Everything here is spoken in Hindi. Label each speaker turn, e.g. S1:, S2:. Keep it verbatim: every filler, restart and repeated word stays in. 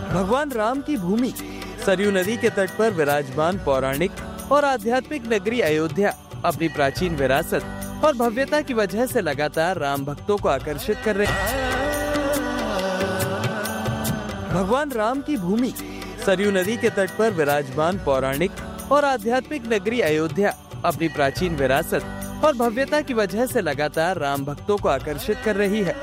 S1: भगवान राम की भूमि सरयू नदी के तट पर विराजमान पौराणिक और आध्यात्मिक नगरी अयोध्या अपनी प्राचीन विरासत और भव्यता की वजह से लगातार राम भक्तों को आकर्षित कर रहे हैं। भगवान राम की भूमि सरयू नदी के तट पर विराजमान पौराणिक और आध्यात्मिक नगरी अयोध्या अपनी प्राचीन विरासत और भव्यता की वजह से लगातार राम भक्तों को आकर्षित कर रही है।